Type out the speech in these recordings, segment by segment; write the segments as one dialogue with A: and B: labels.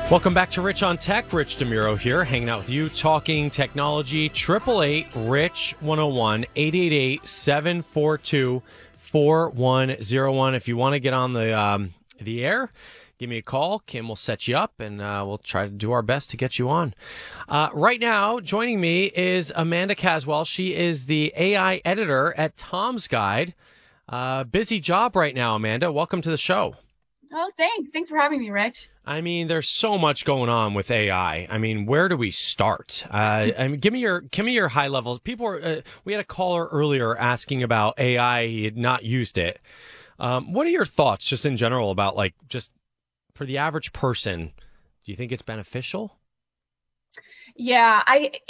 A: Welcome back to Rich on Tech. Rich DeMuro here, hanging out with you, talking technology. 888-RICH-101, 888-742-4101. If you want to get on the air, give me a call. Kim will set you up, and we'll try to do our best to get you on. Right now, joining me is Amanda Caswell. She is the AI editor at Tom's Guide. Busy job right now, Amanda. Welcome to the show.
B: Oh, thanks. Thanks for having me, Rich.
A: I mean, there's so much going on with AI. I mean, where do we start? Give me your high levels. We had a caller earlier asking about AI. He had not used it. What are your thoughts just in general about just for the average person? Do you think it's beneficial?
B: Yeah,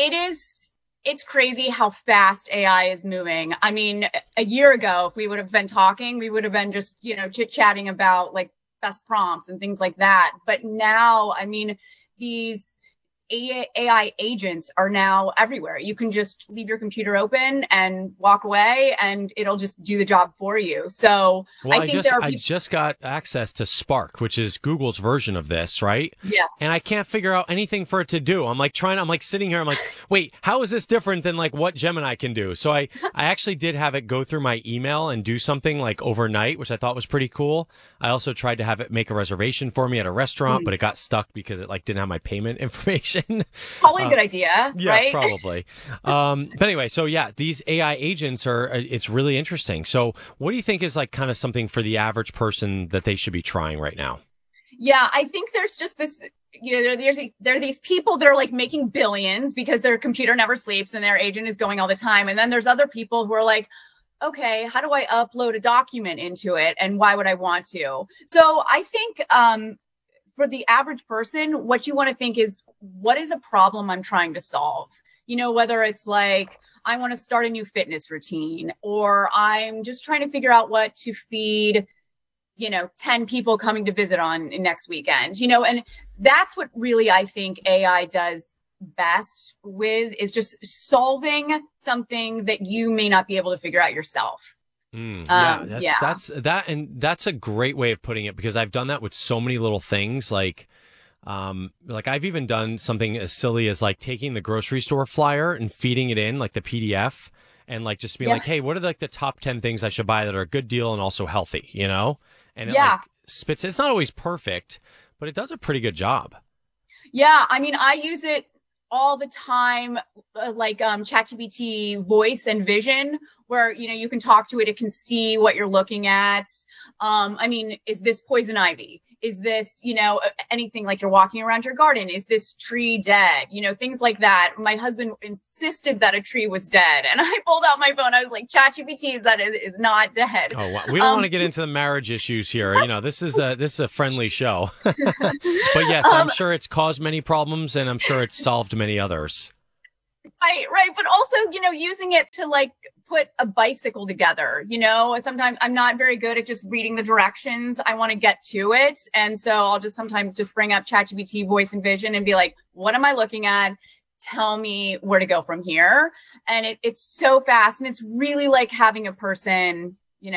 B: it's crazy how fast AI is moving. I mean, a year ago, if we would have been talking, we would have been just, chit-chatting about best prompts and things like that. But now, I mean, these AI agents are now everywhere. You can just leave your computer open and walk away and it'll just do the job for you. So
A: I just got access to Spark, which is Google's version of this, right?
B: Yes.
A: And I can't figure out anything for it to do. I'm sitting here. I'm like, wait, how is this different than what Gemini can do? So I actually did have it go through my email and do something overnight, which I thought was pretty cool. I also tried to have it make a reservation for me at a restaurant, but it got stuck because it didn't have my payment information.
B: Probably a good idea,
A: yeah,
B: right?
A: Probably. But anyway, so yeah, these AI agents it's really interesting. So what do you think is kind of something for the average person that they should be trying right now?
B: Yeah, I think there's just this, there are these people that are making billions because their computer never sleeps and their agent is going all the time. And then there's other people who are like, okay, how do I upload a document into it? And why would I want to? So I think, for the average person, what you want to think is, what is a problem I'm trying to solve? Whether it's I want to start a new fitness routine, or I'm just trying to figure out what to feed, 10 people coming to visit on next weekend, and that's what really I think AI does best with, is just solving something that you may not be able to figure out yourself.
A: That's a great way of putting it, because I've done that with so many little things. I've even done something as silly as taking the grocery store flyer and feeding it in the PDF and just being hey, what are the top 10 things I should buy that are a good deal and also healthy, and it spits. It's not always perfect, but it does a pretty good job.
B: Yeah. I mean, I use it all the time, ChatGPT voice and vision, where, you can talk to it. It can see what you're looking at. I mean, is this poison ivy? Is this, anything you're walking around your garden? Is this tree dead? Things like that. My husband insisted that a tree was dead. And I pulled out my phone. I was like, ChatGPT is not dead.
A: Oh, wow. We don't want to get into the marriage issues here. This is a friendly show. But yes, I'm sure it's caused many problems, and I'm sure it's solved many others.
B: Right. But also, using it to put a bicycle together, sometimes I'm not very good at just reading the directions. I want to get to it. And so I'll just sometimes just bring up ChatGPT voice and vision and be like, what am I looking at? Tell me where to go from here. And it's so fast. And it's really like having a person,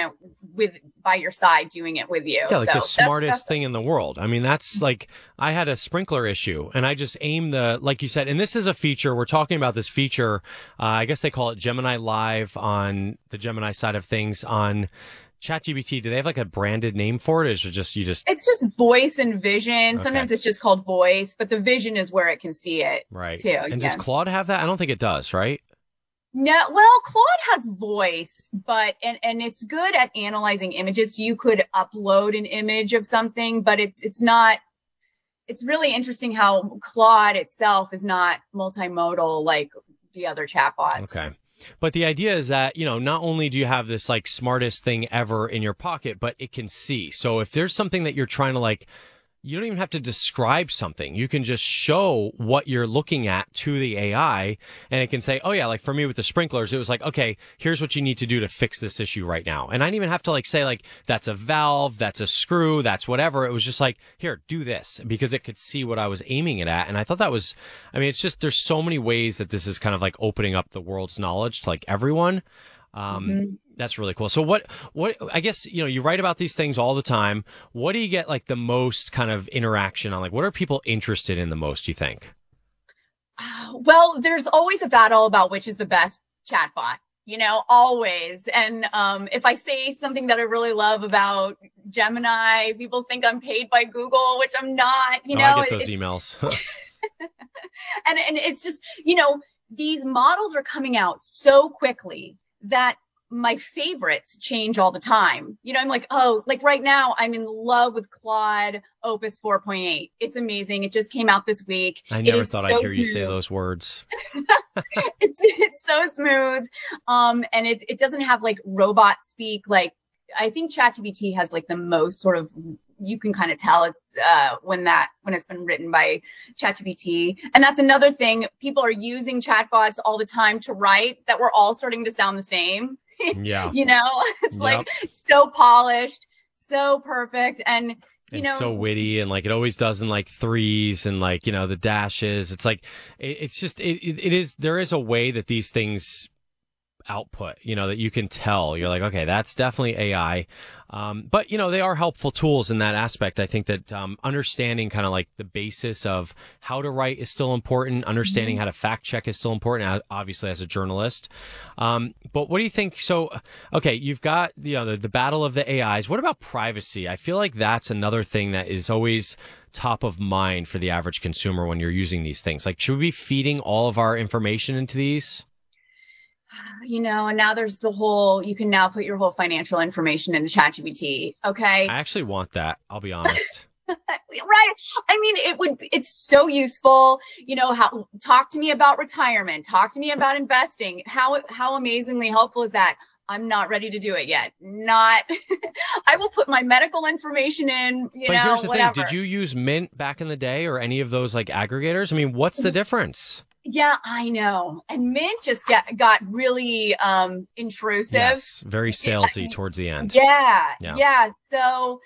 B: by your side doing it with you.
A: Yeah, the smartest thing in the world. I mean, that's I had a sprinkler issue, and I just aimed like you said, and this is a feature, we're talking about this feature, I guess they call it Gemini Live on the Gemini side of things on ChatGPT. Do they have a branded name for it? Or is it just,
B: It's just voice and vision. Okay. Sometimes it's just called voice, but the vision is where it can see it.
A: Right.
B: Too.
A: And does Claude have that? I don't think it does, right?
B: No, well, Claude has voice, but and it's good at analyzing images. You could upload an image of something, but it's not. It's really interesting how Claude itself is not multimodal like the other chatbots.
A: Okay. But the idea is that, not only do you have this smartest thing ever in your pocket, but it can see. So if there's something that you're trying to you don't even have to describe something. You can just show what you're looking at to the AI, and it can say, oh yeah, for me with the sprinklers, it was okay, here's what you need to do to fix this issue right now. And I didn't even have to say that's a valve, that's a screw, that's whatever. It was just here, do this, because it could see what I was aiming it at. And I thought that was, it's just, there's so many ways that this is kind of opening up the world's knowledge to everyone. That's really cool. So what, I guess, you write about these things all the time. What do you get like the most kind of interaction on? Like, what are people interested in the most, you think?
B: Well, there's always a battle about which is the best chatbot, always. And if I say something that I really love about Gemini, people think I'm paid by Google, which I'm not,
A: I get those emails.
B: And it's just, these models are coming out so quickly that my favorites change all the time. I'm like, oh, like right now I'm in love with Claude Opus 4.8. It's amazing. It just came out this week.
A: I never thought I'd hear you say those words.
B: It's so smooth. And it doesn't have like robot speak. Like I think ChatGPT has like the most sort of, you can kind of tell it's when it's been written by ChatGPT. And that's another thing. People are using chatbots all the time to write that we're all starting to sound the same.
A: Yeah.
B: It's like so polished, so perfect. And
A: so witty, and like it always does in like threes and like, the dashes. It's like, it's just, there is a way that these things output, that you can tell. You're like, okay, that's definitely AI. But, they are helpful tools in that aspect. I think that understanding kind of like the basis of how to write is still important. Understanding how to fact check is still important, obviously, as a journalist. But what do you think? So, okay, you've got, the battle of the AIs. What about privacy? I feel like that's another thing that is always top of mind for the average consumer when you're using these things. Like, should we be feeding all of our information into these?
B: And now there's you can now put your whole financial information into ChatGPT. Okay.
A: I actually want that. I'll be honest.
B: Right. I mean, it's so useful. Talk to me about retirement. Talk to me about investing. How amazingly helpful is that? I'm not ready to do it yet. I will put my medical information in,
A: but here's the
B: whatever.
A: thing. Did you use Mint back in the day or any of those like aggregators? I mean, what's the difference?
B: Yeah, I know. And Mint just got really intrusive.
A: Yes, very salesy towards the end.
B: Yeah. So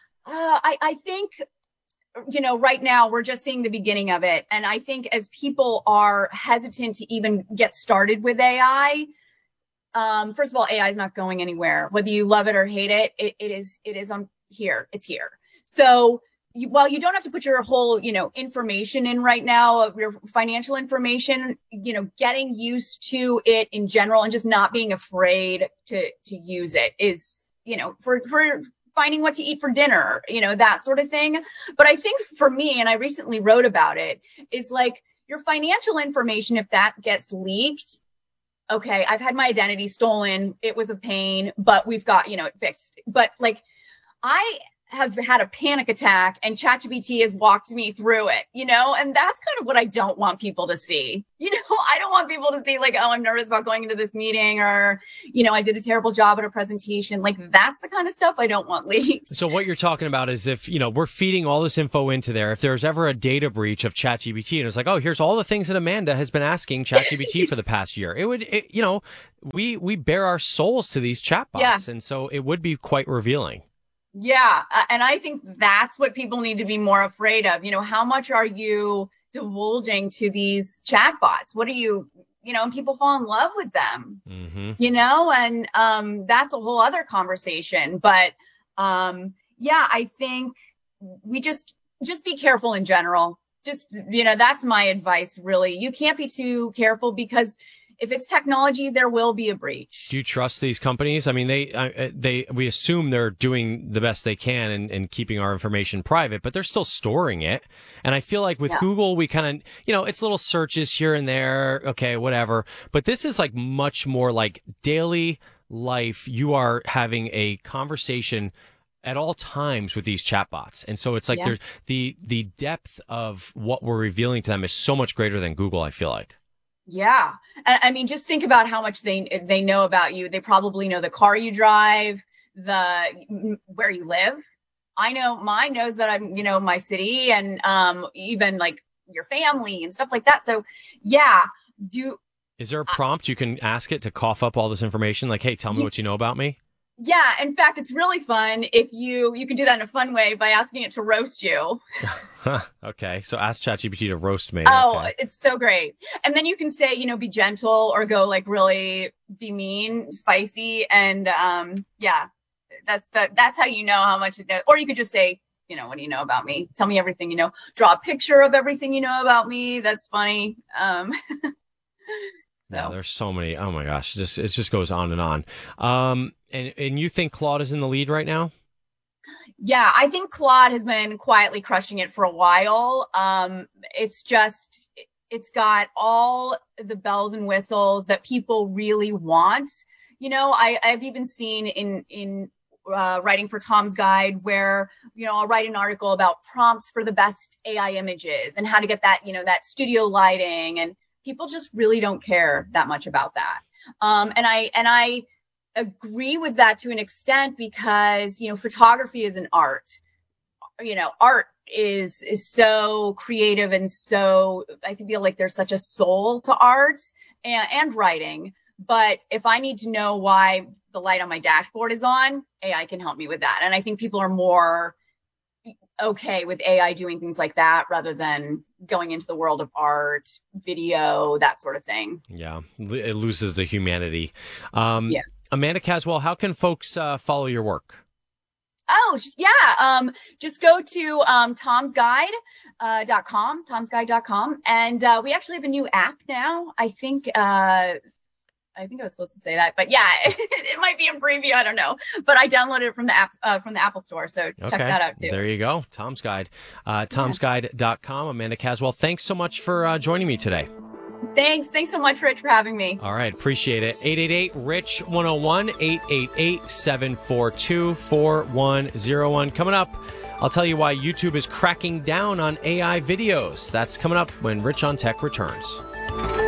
B: I think, right now we're just seeing the beginning of it. And I think as people are hesitant to even get started with AI, first of all, AI is not going anywhere. Whether you love it or hate it, it is on here. It's here. So while you don't have to put your whole, information in right now of your financial information, getting used to it in general and just not being afraid to use it is, for finding what to eat for dinner, that sort of thing. But I think for me, and I recently wrote about it, is like your financial information, if that gets leaked, okay, I've had my identity stolen. It was a pain, but we've got, it fixed. But like, I have had a panic attack and ChatGPT has walked me through it, and that's kind of what I don't want people to see. I don't want people to see like, oh, I'm nervous about going into this meeting, or, I did a terrible job at a presentation. Like that's the kind of stuff I don't want leaked.
A: So what you're talking about is if, we're feeding all this info into there, if there's ever a data breach of ChatGPT and it's like, oh, here's all the things that Amanda has been asking ChatGPT for the past year, we bare our souls to these chatbots. Yeah. And so it would be quite revealing.
B: Yeah. And I think that's what people need to be more afraid of. How much are you divulging to these chatbots? What are you, and people fall in love with them, and that's a whole other conversation. But I think we just be careful in general. Just, that's my advice, really. You can't be too careful because if it's technology, there will be a breach.
A: Do you trust these companies? I mean, we assume they're doing the best they can and keeping our information private, but they're still storing it. And I feel like with Google, we kind of, it's little searches here and there. Okay, whatever. But this is like much more like daily life. You are having a conversation at all times with these chatbots. And so it's like there's the depth of what we're revealing to them is so much greater than Google, I feel like.
B: Yeah. I mean, just think about how much they know about you. They probably know the car you drive, where you live. I know mine knows that I'm, my city and even like your family and stuff like that. So yeah.
A: Is there a prompt you can ask it to cough up all this information? Like, hey, tell me what you know about me.
B: Yeah, in fact, it's really fun if you can do that in a fun way by asking it to roast you.
A: Okay, so ask ChatGPT to roast me.
B: Oh,
A: Okay.
B: it's so great. And then you can say, be gentle or go like really be mean, spicy. And yeah, that's how you know how much it knows. Or you could just say, what do you know about me? Tell me everything you know. Draw a picture of everything you know about me. That's funny.
A: Yeah,
B: So
A: there's so many. Oh my gosh, it just goes on and on. And you think Claude is in the lead right now?
B: yeah, I think Claude has been quietly crushing it for a while. It's got all the bells and whistles that people really want. I've even seen in writing for Tom's Guide where, I'll write an article about prompts for the best AI images and how to get that, that studio lighting. And people just really don't care that much about that. And I agree with that to an extent because, photography is an art. Art is so creative and so I feel like there's such a soul to art and writing. But if I need to know why the light on my dashboard is on, AI can help me with that. And I think people are more okay with AI doing things like that rather than going into the world of art, video, that sort of thing.
A: Yeah, it loses the humanity.
B: Yeah.
A: Amanda Caswell, how can folks follow your work?
B: Oh, yeah. Just go to tomsguide.com. And we actually have a new app now. I think I was supposed to say that, but yeah, it might be in preview. I don't know, but I downloaded it from the app, from the Apple Store. So check that out too.
A: There you go. Tom's Guide, tomsguide.com. Amanda Caswell, thanks so much for joining me today.
B: Thanks so much, Rich, for having me.
A: All right. Appreciate it. 888-RICH-101, 888-742-4101. Coming up, I'll tell you why YouTube is cracking down on AI videos. That's coming up when Rich on Tech returns.